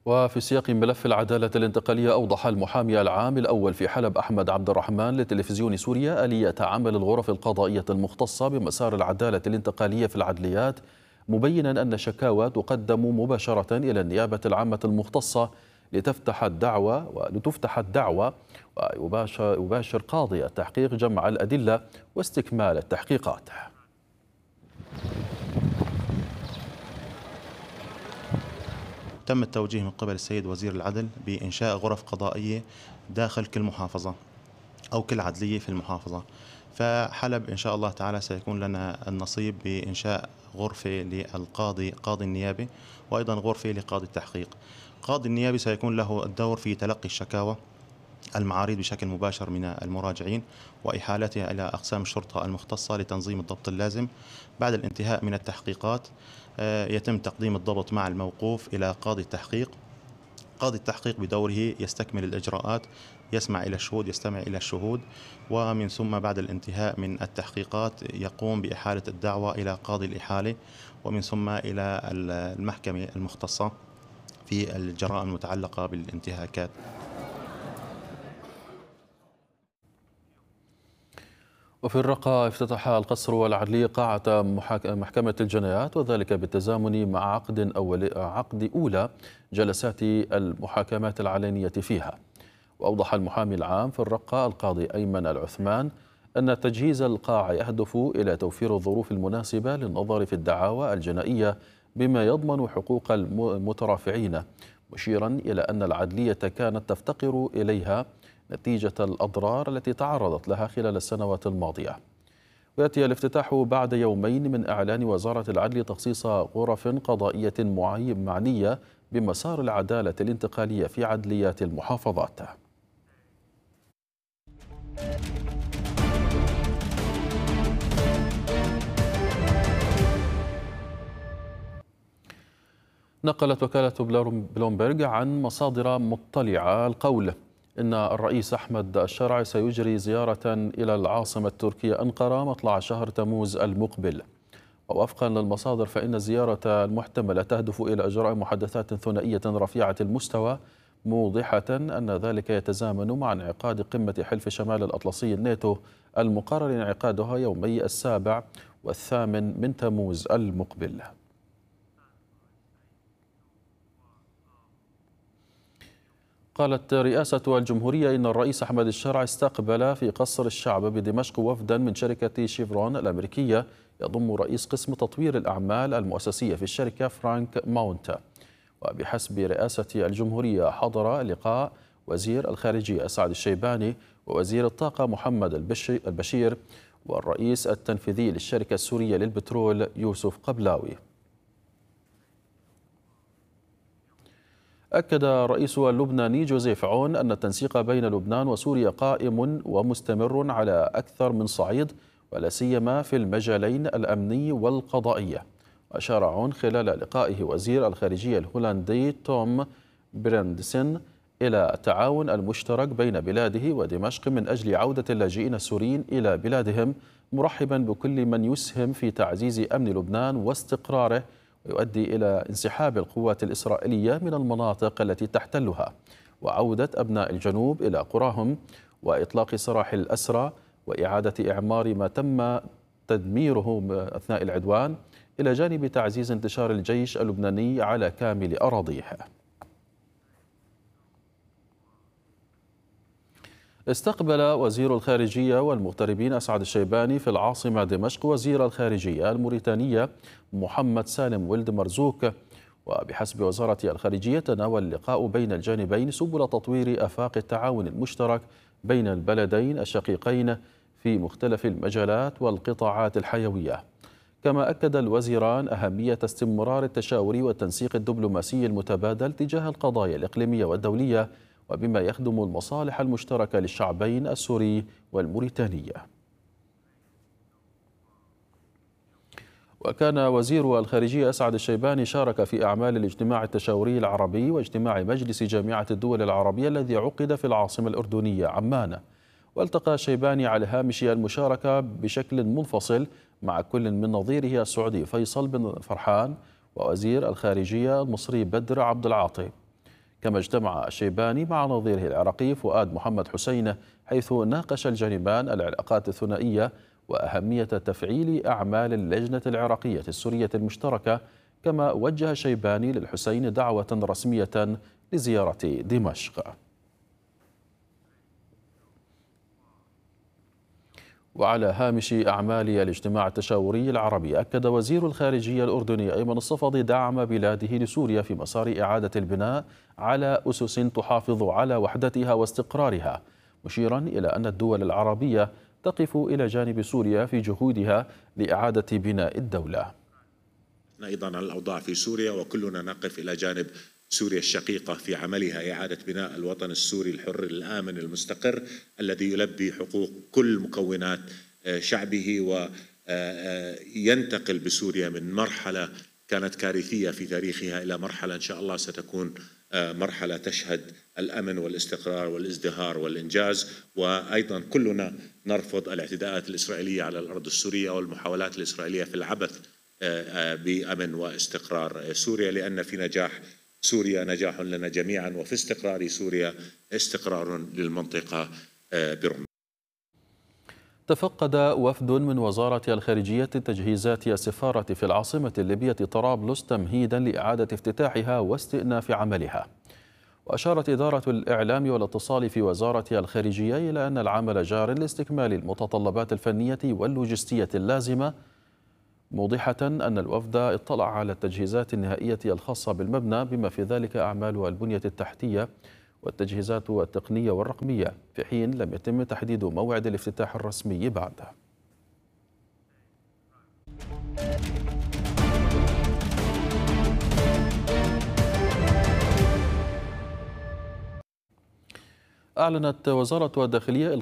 وفي سياق ملف العدالة الانتقالية، أوضح المحامي العام الأول في حلب أحمد عبد الرحمن لتلفزيون سوريا آلية عمل الغرف القضائية المختصة بمسار العدالة الانتقالية في العدليات، مبينا أن الشكاوى تقدم مباشرة إلى النيابة العامة المختصة لتفتح الدعوة ويباشر قاضي التحقيق جمع الأدلة واستكمال التحقيقات. تم التوجيه من قبل السيد وزير العدل بإنشاء غرف قضائية داخل كل محافظة أو كل عدلية في المحافظة. فحلب إن شاء الله تعالى سيكون لنا النصيب بإنشاء غرفة قاضي النيابة، وأيضا غرفة لقاضي التحقيق. قاضي النيابة سيكون له الدور في تلقي الشكاوى المعارض بشكل مباشر من المراجعين وإحالتها إلى أقسام الشرطة المختصة لتنظيم الضبط اللازم. بعد الانتهاء من التحقيقات يتم تقديم الضبط مع الموقوف إلى قاضي التحقيق. قاضي التحقيق بدوره يستكمل الإجراءات، يسمع إلى الشهود، يستمع إلى الشهود، ومن ثم بعد الانتهاء من التحقيقات يقوم بإحالة الدعوة إلى قاضي الإحالة، ومن ثم إلى المحكمة المختصة في الجرائم المتعلقة بالانتهاكات. وفي الرقة، افتتح القصر والعدلية قاعة محكمة الجنايات، وذلك بالتزامن مع عقد أولى جلسات المحاكمات العلنية فيها. وأوضح المحامي العام في الرقة القاضي أيمن العثمان أن تجهيز القاعة يهدف إلى توفير الظروف المناسبة للنظر في الدعاوى الجنائية بما يضمن حقوق المترافعين، مشيرا إلى أن العدلية كانت تفتقر إليها نتيجة الأضرار التي تعرضت لها خلال السنوات الماضية. ويأتي الافتتاح بعد يومين من إعلان وزارة العدل تخصيص غرف قضائية معنية بمسار العدالة الانتقالية في عدليات المحافظات. نقلت وكالة بلومبرغ عن مصادر مطلعة القول إن الرئيس أحمد الشرعي سيجري زيارة إلى العاصمة التركية أنقرة مطلع شهر تموز المقبل. ووفقا للمصادر فإن الزيارة المحتملة تهدف إلى إجراء محادثات ثنائية رفيعة المستوى، موضحة أن ذلك يتزامن مع انعقاد قمة حلف شمال الأطلسي الناتو المقرر انعقادها يومي 7 و8 من تموز المقبل. قالت رئاسة الجمهورية إن الرئيس أحمد الشرعي استقبل في قصر الشعب بدمشق وفدا من شركة شيفرون الأمريكية يضم رئيس قسم تطوير الأعمال المؤسسية في الشركة فرانك ماونتا. وبحسب رئاسة الجمهورية حضر اللقاء وزير الخارجية سعد الشيباني ووزير الطاقة محمد البشير والرئيس التنفيذي للشركة السورية للبترول يوسف قبلاوي. أكد الرئيس اللبناني جوزيف عون أن التنسيق بين لبنان وسوريا قائم ومستمر على أكثر من صعيد، ولا سيما في المجالين الأمني والقضائية. وأشار عون خلال لقائه وزير الخارجية الهولندي توم برندسن إلى التعاون المشترك بين بلاده ودمشق من أجل عودة اللاجئين السوريين إلى بلادهم، مرحبا بكل من يسهم في تعزيز أمن لبنان واستقراره ويؤدي إلى انسحاب القوات الإسرائيلية من المناطق التي تحتلها، وعودة أبناء الجنوب إلى قراهم، وإطلاق سراح الأسرى، وإعادة إعمار ما تم تدميره أثناء العدوان، إلى جانب تعزيز انتشار الجيش اللبناني على كامل أراضيه. استقبل وزير الخارجية والمغتربين أسعد الشيباني في العاصمة دمشق وزير الخارجية الموريتانية محمد سالم ولد مرزوق. وبحسب وزارة الخارجية تناول اللقاء بين الجانبين سبل تطوير آفاق التعاون المشترك بين البلدين الشقيقين في مختلف المجالات والقطاعات الحيوية. كما أكد الوزيران أهمية استمرار التشاور والتنسيق الدبلوماسي المتبادل تجاه القضايا الإقليمية والدولية، وبما يخدم المصالح المشتركة للشعبين السوري والموريتاني. وكان وزير الخارجية أسعد الشيباني شارك في أعمال الاجتماع التشاوري العربي واجتماع مجلس جامعة الدول العربية الذي عقد في العاصمة الأردنية عمان. والتقى الشيباني على هامش المشاركة بشكل منفصل مع كل من نظيره السعودي فيصل بن فرحان ووزير الخارجية المصري بدر عبد العاطي. كما اجتمع الشيباني مع نظيره العراقي فؤاد محمد حسين، حيث ناقش الجانبان العلاقات الثنائية وأهمية تفعيل أعمال اللجنة العراقية السورية المشتركة. كما وجه الشيباني للحسين دعوة رسمية لزيارة دمشق. وعلى هامش أعمال الاجتماع التشاوري العربي، أكد وزير الخارجية الأردني أيمن الصفدي دعم بلاده لسوريا في مسار إعادة البناء على أسس تحافظ على وحدتها واستقرارها، مشيرا إلى أن الدول العربية تقف إلى جانب سوريا في جهودها لإعادة بناء الدولة. أيضا على الأوضاع في سوريا، وكلنا نقف إلى جانب سوريا الشقيقة في عملها إعادة بناء الوطن السوري الحر الآمن المستقر الذي يلبي حقوق كل مكونات شعبه، وينتقل بسوريا من مرحلة كانت كارثية في تاريخها إلى مرحلة إن شاء الله ستكون مرحلة تشهد الأمن والاستقرار والازدهار والإنجاز. وأيضا كلنا نرفض الاعتداءات الإسرائيلية على الأرض السورية والمحاولات الإسرائيلية في العبث بأمن واستقرار سوريا، لأن في نجاح سوريا نجاح لنا جميعا، وفي استقرار سوريا استقرار للمنطقة برمى. تفقد وفد من وزارة الخارجية تجهيزات السفارة في العاصمة الليبية طرابلس تمهيدا لإعادة افتتاحها واستئناف عملها. وأشارت إدارة الإعلام والاتصال في وزارة الخارجية إلى أن العمل جار لاستكمال المتطلبات الفنية واللوجستية اللازمة، موضحة أن الوفد اطلع على التجهيزات النهائية الخاصة بالمبنى، بما في ذلك أعمال البنية التحتية والتجهيزات التقنية والرقمية، في حين لم يتم تحديد موعد الافتتاح الرسمي بعد. أعلنت وزارة الداخلية